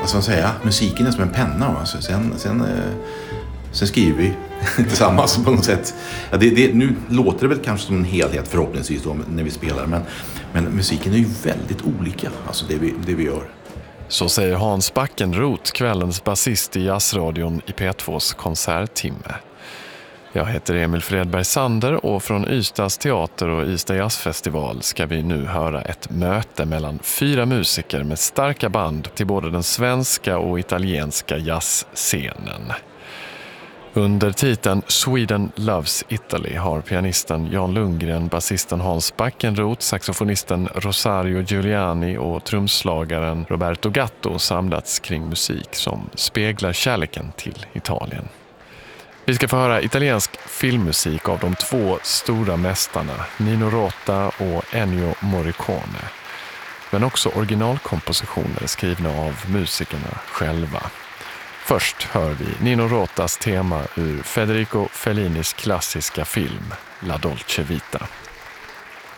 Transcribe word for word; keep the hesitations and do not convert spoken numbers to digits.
vad ska man säga, musiken är som en penna. Va? Så sen, sen, eh, sen skriver vi tillsammans på något sätt. Ja, det, det, nu låter det väl kanske som en helhet förhoppningsvis då, när vi spelar. Men, men musiken är ju väldigt olika, alltså det vi, det vi gör. Så säger Hans Backenroth, kvällens basist i jazzradion i P tvås konserttimme. Jag heter Emil Fredberg Sander och från Ystads teater och Ystad jazzfestival ska vi nu höra ett möte mellan fyra musiker med starka band till både den svenska och italienska jazzscenen. Under titeln Sweden Loves Italy har pianisten Jan Lundgren, basisten Hans Backenroth, saxofonisten Rosario Giuliani och trumslagaren Roberto Gatto samlats kring musik som speglar kärleken till Italien. Vi ska få höra italiensk filmmusik av de två stora mästarna Nino Rota och Ennio Morricone. Men också originalkompositioner skrivna av musikerna själva. Först hör vi Nino Rotas tema ur Federico Fellinis klassiska film La Dolce Vita.